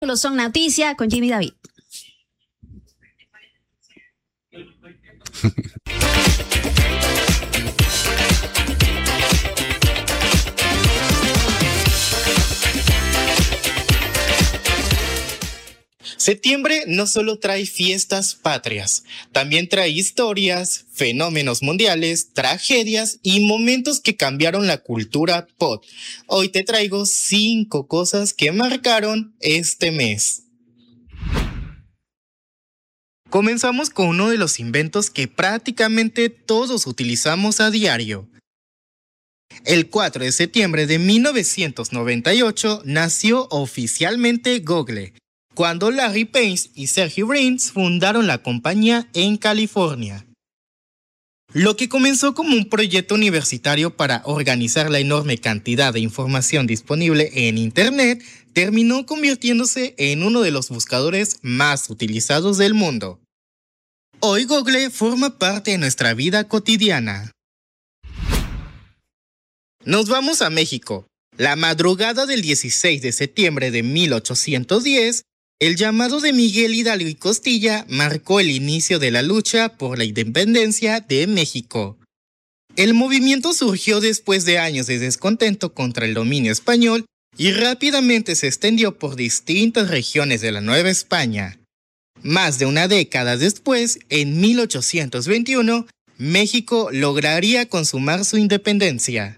Son Noticia con Jimmy David. Septiembre no solo trae fiestas patrias, también trae historias, fenómenos mundiales, tragedias y momentos que cambiaron la cultura pop. Hoy te traigo 5 cosas que marcaron este mes. Comenzamos con uno de los inventos que prácticamente todos utilizamos a diario. El 4 de septiembre de 1998 nació oficialmente Google, cuando Larry Page y Sergey Brin fundaron la compañía en California. Lo que comenzó como un proyecto universitario para organizar la enorme cantidad de información disponible en Internet, terminó convirtiéndose en uno de los buscadores más utilizados del mundo. Hoy Google forma parte de nuestra vida cotidiana. Nos vamos a México. La madrugada del 16 de septiembre de 1810, el llamado de Miguel Hidalgo y Costilla marcó el inicio de la lucha por la independencia de México. El movimiento surgió después de años de descontento contra el dominio español y rápidamente se extendió por distintas regiones de la Nueva España. Más de una década después, en 1821, México lograría consumar su independencia.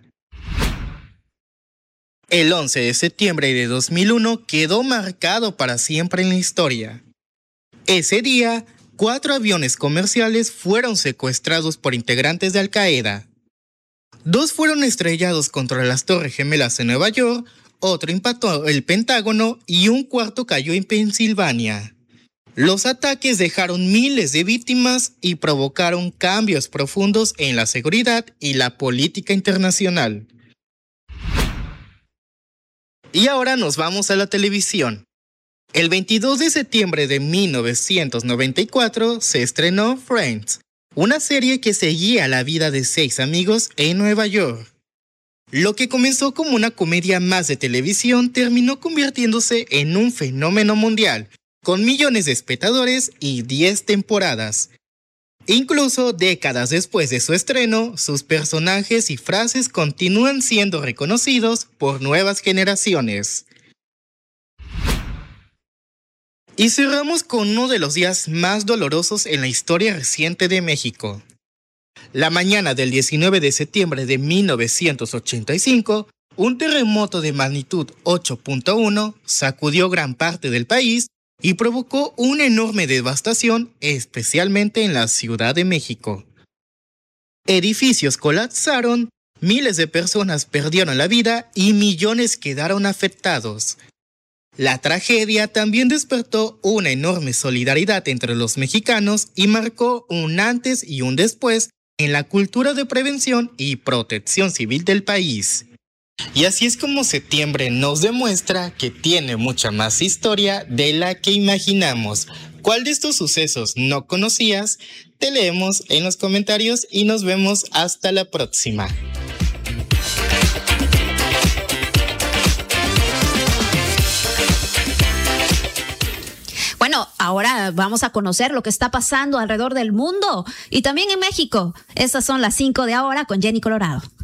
El 11 de septiembre de 2001 quedó marcado para siempre en la historia. Ese día, 4 aviones comerciales fueron secuestrados por integrantes de Al-Qaeda. 2 fueron estrellados contra las Torres Gemelas en Nueva York, otro impactó el Pentágono y un cuarto cayó en Pensilvania. Los ataques dejaron miles de víctimas y provocaron cambios profundos en la seguridad y la política internacional. Y ahora nos vamos a la televisión. El 22 de septiembre de 1994 se estrenó Friends, una serie que seguía la vida de 6 amigos en Nueva York. Lo que comenzó como una comedia más de televisión terminó convirtiéndose en un fenómeno mundial, con millones de espectadores y 10 temporadas. Incluso décadas después de su estreno, sus personajes y frases continúan siendo reconocidos por nuevas generaciones. Y cerramos con uno de los días más dolorosos en la historia reciente de México. La mañana del 19 de septiembre de 1985, un terremoto de magnitud 8.1 sacudió gran parte del país y provocó una enorme devastación, especialmente en la Ciudad de México. Edificios colapsaron, miles de personas perdieron la vida y millones quedaron afectados. La tragedia también despertó una enorme solidaridad entre los mexicanos y marcó un antes y un después en la cultura de prevención y protección civil del país. Y así es como septiembre nos demuestra que tiene mucha más historia de la que imaginamos. ¿Cuál de estos sucesos no conocías? Te leemos en los comentarios y nos vemos hasta la próxima. Bueno, ahora vamos a conocer lo que está pasando alrededor del mundo y también en México. Estas son las 5 de ahora con Jenny Colorado.